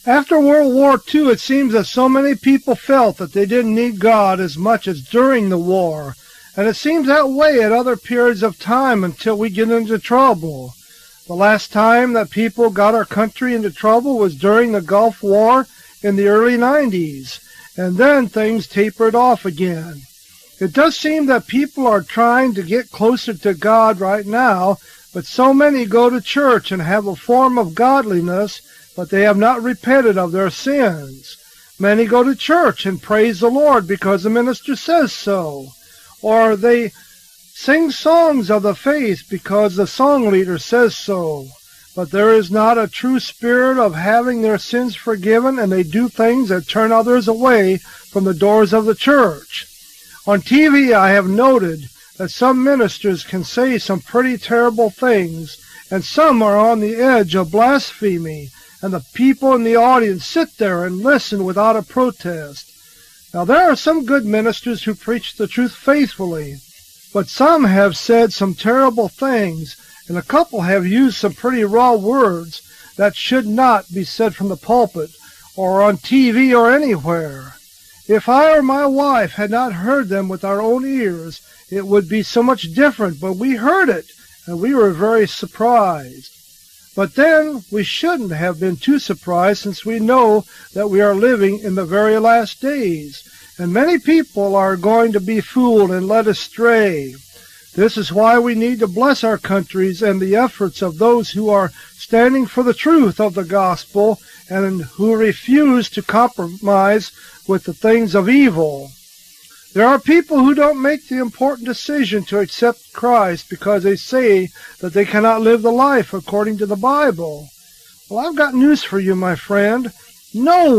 After World War II, it seems that so many people felt that they didn't need God as much as during the war, and it seems that way at other periods of time until we get into trouble. The last time that people got our country into trouble was during the Gulf War in the early 90s, and then things tapered off again. It does seem that people are trying to get closer to God right now, but so many go to church and have a form of godliness, but they have not repented of their sins. Many go to church and praise the Lord because the minister says so, or they sing songs of the faith because the song leader says so, but there is not a true spirit of having their sins forgiven, and they do things that turn others away from the doors of the church. On TV, I have noted that some ministers can say some pretty terrible things, and some are on the edge of blasphemy, and the people in the audience sit there and listen without a protest. Now, there are some good ministers who preach the truth faithfully, but some have said some terrible things, and a couple have used some pretty raw words that should not be said from the pulpit or on TV or anywhere. If I or my wife had not heard them with our own ears, it would be so much different, but we heard it, and we were very surprised. But then we shouldn't have been too surprised, since we know that we are living in the very last days, and many people are going to be fooled and led astray. This is why we need to bless our countries and the efforts of those who are standing for the truth of the gospel and who refuse to compromise with the things of evil. There are people who don't make the important decision to accept Christ because they say that they cannot live the life according to the Bible. Well, I've got news for you, my friend. No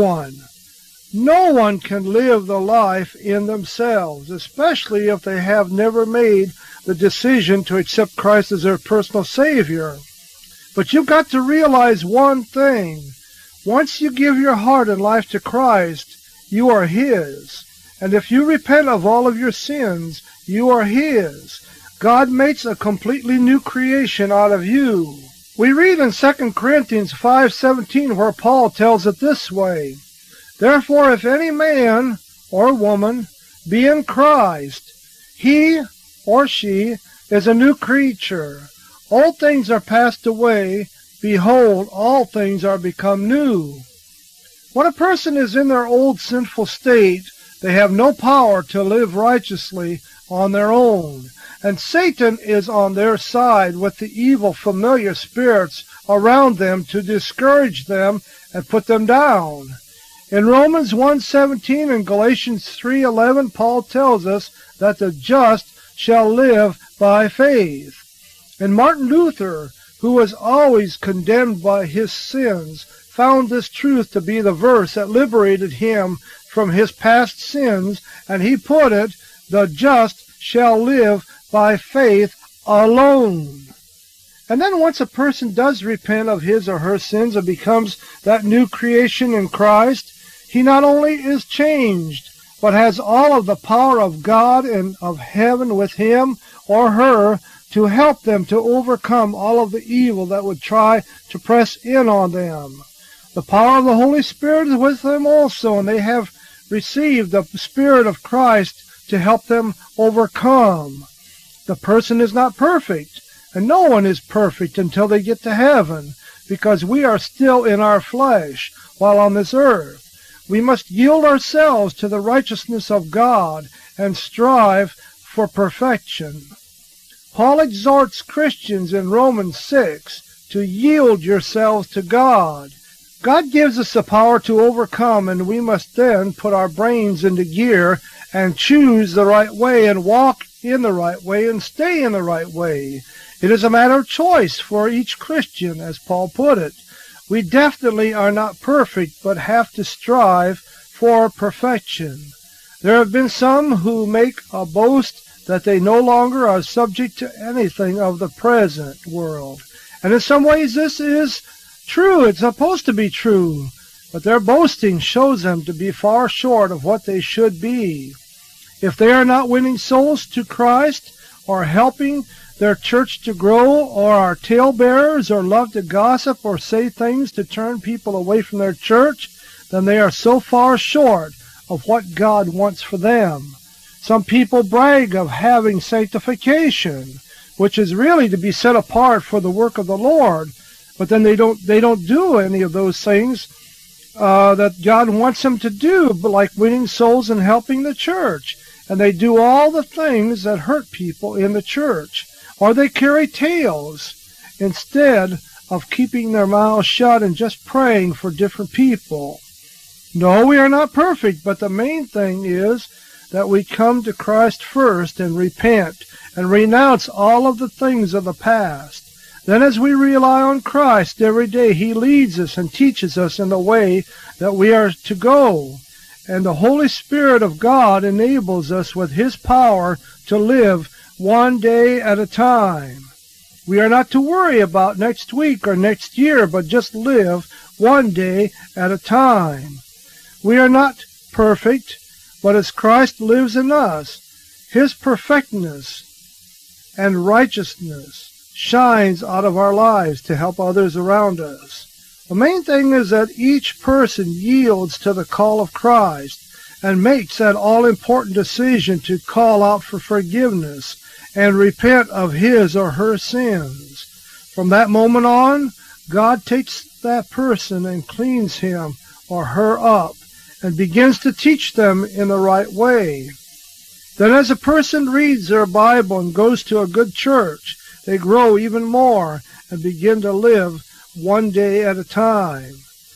one can live the life in themselves, especially if they have never made the decision to accept Christ as their personal Savior. But you've got to realize one thing. Once you give your heart and life to Christ, you are His. And if you repent of all of your sins, you are His. God makes a completely new creation out of you. We read in 2 Corinthians 5:17 where Paul tells it this way, "Therefore, if any man or woman be in Christ, he or she is a new creature. Old things are passed away. Behold, all things are become new." When a person is in their old sinful state, they have no power to live righteously on their own, and Satan is on their side with the evil familiar spirits around them to discourage them and put them down. In Romans 1:17 and Galatians 3:11, Paul tells us that the just shall live by faith. And Martin Luther, who was always condemned by his sins, found this truth to be the verse that liberated him from his past sins, and he put it, "The just shall live by faith alone." And then once a person does repent of his or her sins and becomes that new creation in Christ, he not only is changed, but has all of the power of God and of heaven with him or her to help them to overcome all of the evil that would try to press in on them. The power of the Holy Spirit is with them also, and they have received the Spirit of Christ to help them overcome. The person is not perfect, and no one is perfect until they get to heaven, because we are still in our flesh while on this earth. We must yield ourselves to the righteousness of God and strive for perfection. Paul exhorts Christians in Romans 6 to yield yourselves to God. God gives us the power to overcome, and we must then put our brains into gear and choose the right way and walk in the right way and stay in the right way. It is a matter of choice for each Christian, as Paul put it. We definitely are not perfect, but have to strive for perfection. There have been some who make a boast that they no longer are subject to anything of the present world. And in some ways this is true. It's supposed to be true. But their boasting shows them to be far short of what they should be. If they are not winning souls to Christ or helping their church to grow, or are talebearers, or love to gossip or say things to turn people away from their church, then they are so far short of what God wants for them. Some people brag of having sanctification, which is really to be set apart for the work of the Lord, but then they don't do any of those things that God wants them to do, like winning souls and helping the church. And they do all the things that hurt people in the church. Or they carry tales instead of keeping their mouths shut and just praying for different people. No, we are not perfect, but the main thing is that we come to Christ first and repent and renounce all of the things of the past. Then as we rely on Christ every day, He leads us and teaches us in the way that we are to go. And the Holy Spirit of God enables us with His power to live one day at a time. We are not to worry about next week or next year, but just live one day at a time. We are not perfect, but as Christ lives in us, His perfectness and righteousness shines out of our lives to help others around us. The main thing is that each person yields to the call of Christ and makes that all-important decision to call out for forgiveness and repent of his or her sins. From that moment on, God takes that person and cleans him or her up and begins to teach them in the right way. Then as a person reads their Bible and goes to a good church, they grow even more and begin to live one day at a time.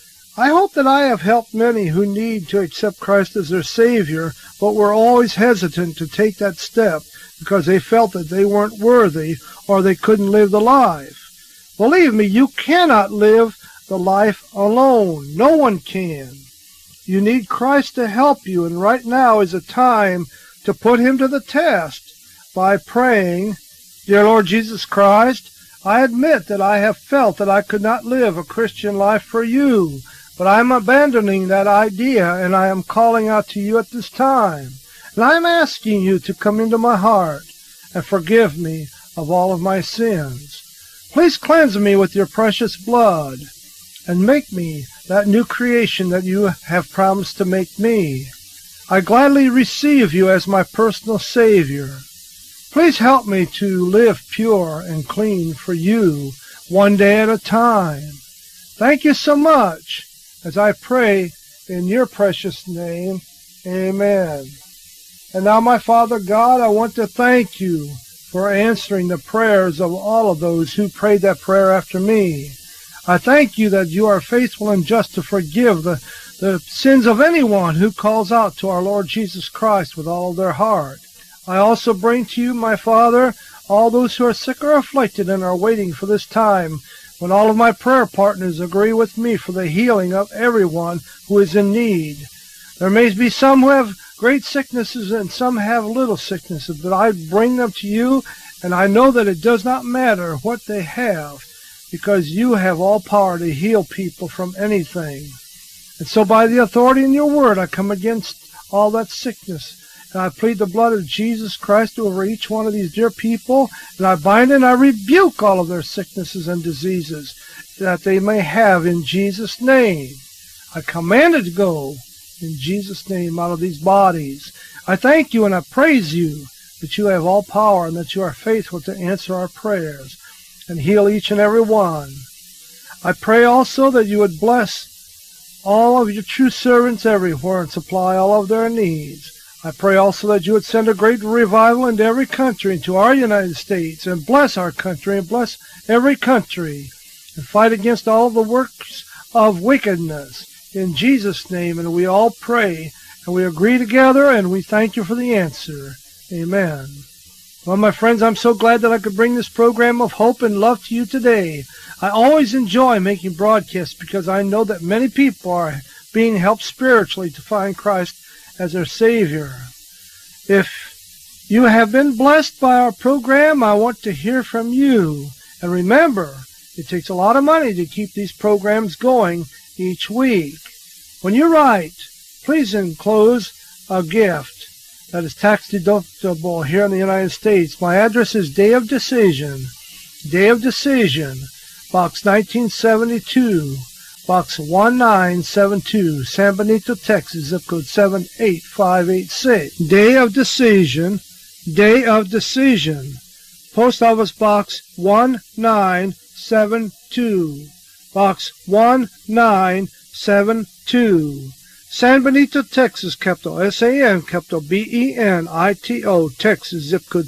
I hope that I have helped many who need to accept Christ as their Savior, but were always hesitant to take that step because they felt that they weren't worthy or they couldn't live the life. Believe me, you cannot live the life alone. No one can. You need Christ to help you, and right now is a time to put Him to the test by praying, "Dear Lord Jesus Christ, I admit that I have felt that I could not live a Christian life for you, but I am abandoning that idea, and I am calling out to you at this time. And I am asking you to come into my heart and forgive me of all of my sins. Please cleanse me with your precious blood and make me that new creation that you have promised to make me. I gladly receive you as my personal Savior. Please help me to live pure and clean for you one day at a time. Thank you so much as I pray in your precious name. Amen." And now, my Father God, I want to thank you for answering the prayers of all of those who prayed that prayer after me. I thank you that you are faithful and just to forgive the sins of anyone who calls out to our Lord Jesus Christ with all their heart. I also bring to you, my Father, all those who are sick or afflicted and are waiting for this time when all of my prayer partners agree with me for the healing of everyone who is in need. There may be some who have great sicknesses and some have little sicknesses, but I bring them to you, and I know that it does not matter what they have, because you have all power to heal people from anything. And so by the authority in your word, I come against all that sickness, and I plead the blood of Jesus Christ over each one of these dear people, and I bind and I rebuke all of their sicknesses and diseases that they may have in Jesus' name. I command it to go in Jesus' name out of these bodies. I thank you and I praise you that you have all power and that you are faithful to answer our prayers and heal each and every one. I pray also that you would bless all of your true servants everywhere and supply all of their needs. I pray also that you would send a great revival into every country, into our United States, and bless our country and bless every country, and fight against all the works of wickedness in Jesus' name. And we all pray, and we agree together, and we thank you for the answer. Amen. Well, my friends, I'm so glad that I could bring this program of hope and love to you today. I always enjoy making broadcasts because I know that many people are being helped spiritually to find Christ as their Savior. If you have been blessed by our program, I want to hear from you. And remember, it takes a lot of money to keep these programs going each week. When you write, please enclose a gift. that is tax deductible here in the United States. My address is Day of Decision, Box 1972, Box 1972, San Benito, Texas, zip code 78586. Day of Decision, Post Office Box 1972, Box 1972, San Benito, Texas, capital S-A-N, capital B-E-N-I-T-O, Texas, zip code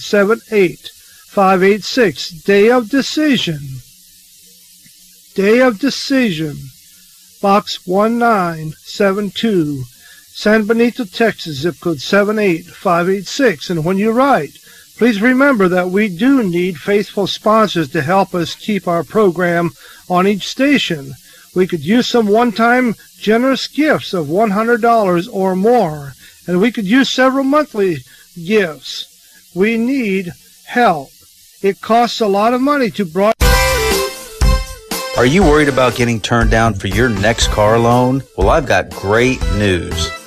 78586. Day of Decision, Box 1972, San Benito, Texas, zip code 78586. And when you write, please remember that we do need faithful sponsors to help us keep our program on each station. We could use some one-time generous gifts of $100 or more, and we could use several monthly gifts. We need help. It costs a lot of money to broadcast. Are you worried about getting turned down for your next car loan? Well, I've got great news.